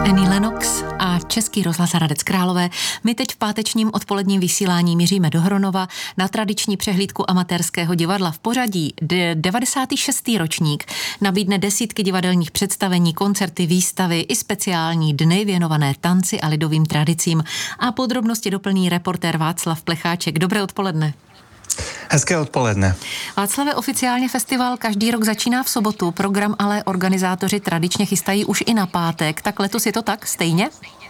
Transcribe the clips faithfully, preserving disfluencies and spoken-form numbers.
Annie Lennox a Český rozhlas Hradec Králové. My teď v pátečním odpoledním vysílání míříme do Hronova na tradiční přehlídku amatérského divadla. V pořadí devadesátý šestý ročník nabídne desítky divadelních představení, koncerty, výstavy i speciální dny věnované tanci a lidovým tradicím. A podrobnosti doplní reportér Václav Plecháček. Dobré odpoledne. Hezké odpoledne. Václave, oficiálně festival každý rok začíná v sobotu, program ale organizátoři tradičně chystají už i na pátek. Tak letos je to tak stejně?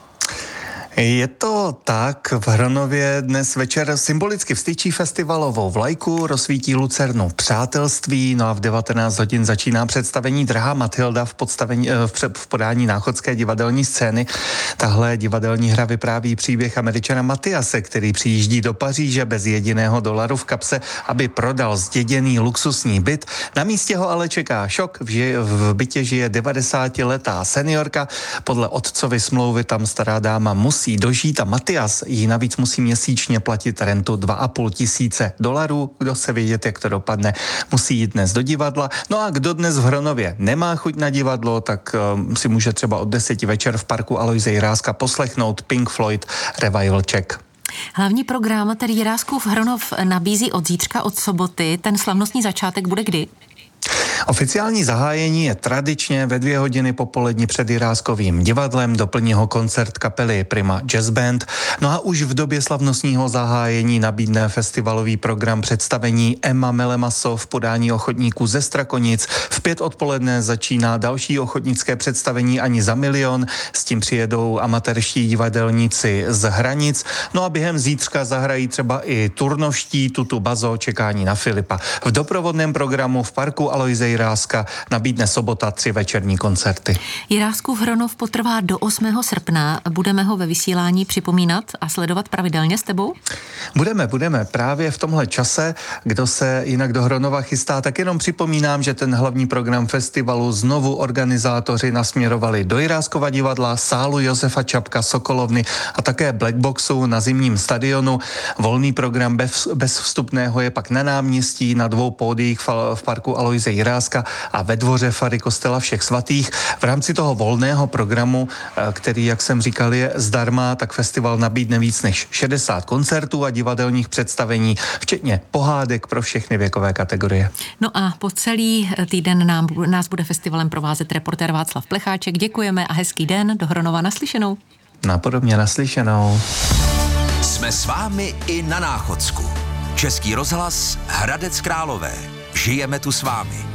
Je to tak, v Hronově dnes večer symbolicky vstyčí festivalovou vlajku, rozsvítí lucernu Přátelství, no a v devatenáct hodin začíná představení Drahá Mathilda v, podstavení, v, v podání náchodské divadelní scény. Tahle divadelní hra vypráví příběh Američana Matiase, který přijíždí do Paříže bez jediného dolaru v kapse, aby prodal zděděný luxusní byt. Na místě ho ale čeká šok, v, ži, v bytě žije devadesátiletá seniorka, podle otcovy smlouvy tam stará dáma musí dožít a Matias jí navíc musí měsíčně platit rentu dva a půl tisíce dolarů. Kdo se vědět, jak to dopadne, musí jít dnes do divadla. No a kdo dnes v Hronově nemá chuť na divadlo, tak um, si může třeba od deseti večer v parku Aloise Jiráska poslechnout Pink Floyd Revival Check. Hlavní program, který Jiráskův Hronov nabízí od zítřka, od soboty, ten slavnostní začátek bude kdy? Oficiální zahájení je tradičně ve dvě hodiny popolední před Jiráskovým divadlem, doplní ho koncert kapely Prima Jazz Band. No a už v době slavnostního zahájení nabídne festivalový program představení Emma Melemaso v podání ochotníků ze Strakonic. V pět odpoledne začíná další ochotnické představení Ani za milion, s tím přijedou amatérští divadelníci z Hranic. No a během zítřka zahrají třeba i turnovští Tutu Bazo, čekání na Filipa. V doprovodném programu v parku Aloise Jiráska nabídne sobota tři večerní koncerty. Jiráskův Hronov potrvá do osmého srpna. Budeme ho ve vysílání připomínat a sledovat pravidelně s tebou? Budeme, budeme. Právě v tomhle čase, kdo se jinak do Hronova chystá, tak jenom připomínám, že ten hlavní program festivalu znovu organizátoři nasměrovali do Jiráskova divadla, sálu Josefa Čapka, Sokolovny a také Blackboxu na zimním stadionu. Volný program bez, bez vstupného je pak na náměstí, na dvou pódiích v parku Aloise Jiráska a ve dvoře fary kostela Všech svatých. V rámci toho volného programu, který, jak jsem říkal, je zdarma, tak festival nabídne víc než šedesát koncertů a divadelních představení, včetně pohádek pro všechny věkové kategorie. No a po celý týden nám, nás bude festivalem provázet reportér Václav Plecháček. Děkujeme a hezký den, do Hronova naslyšenou. Napodobně naslyšenou. Jsme s vámi i na Náchodsku. Český rozhlas Hradec Králové. Žijeme tu s vámi.